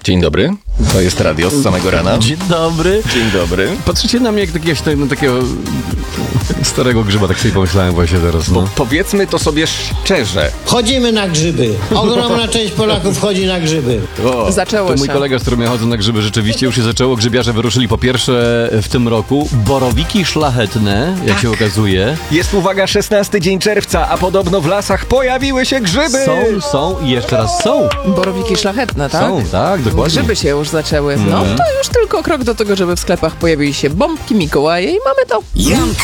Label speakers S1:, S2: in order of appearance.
S1: Dzień dobry, to jest radio z samego rana.
S2: Dzień dobry.
S1: Dzień dobry.
S2: Patrzycie na mnie jak takiego starego grzyba, tak sobie pomyślałem właśnie teraz. No.
S1: Powiedzmy to sobie szczerze.
S3: Chodzimy na grzyby. Ogromna część Polaków chodzi na grzyby.
S4: Zaczęło
S2: To mój
S4: się.
S2: kolega, z którym ja chodzę na grzyby, rzeczywiście już się zaczęło. Grzybiarze wyruszyli po pierwsze w tym roku. Borowiki szlachetne, jak się okazuje.
S1: Jest, uwaga, 16 dzień czerwca, a podobno w lasach pojawiły się grzyby.
S2: Są i jeszcze raz są.
S4: Borowiki szlachetne, tak?
S2: Są, tak, dokładnie.
S4: Grzyby się już zaczęły. No to już tylko krok do tego, żeby w sklepach pojawiły się bombki Mikołaje i mamy to.
S5: Janka